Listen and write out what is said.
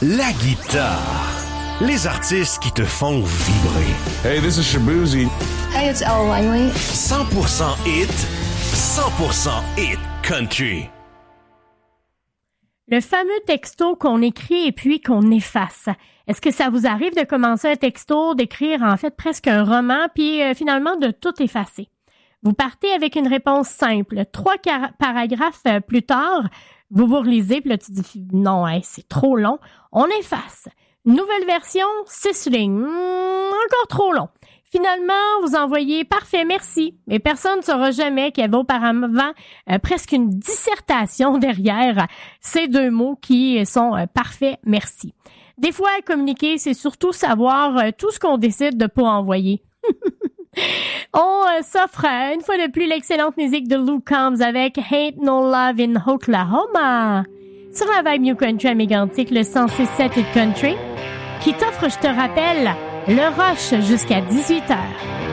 la guitare. Les artistes qui te font vibrer. Hey, this is Shabuzi. Hey, it's Ella Langley. 100% hit, 100% hit country. Le fameux texto qu'on écrit et puis qu'on efface. Est-ce que ça vous arrive de commencer un texto, d'écrire en fait presque un roman, puis finalement de tout effacer? Vous partez avec une réponse simple. 3 paragraphes plus tard, vous relisez, puis là tu dis « Non, c'est trop long ». On efface. Nouvelle version, 6 lignes. Encore trop long. Finalement, vous envoyez « Parfait, merci ». Mais personne ne saura jamais qu'il y avait auparavant presque une dissertation derrière ces 2 mots qui sont « Parfait, merci ». Des fois, communiquer, c'est surtout savoir tout ce qu'on décide de pas envoyer. On s'offre une fois de plus l'excellente musique de Luke Combs avec Ain't No Love in Oklahoma sur la Vibe New Country à Mégantic, le 106.7 Hit Country, qui t'offre, je te rappelle, le rush jusqu'à 18h.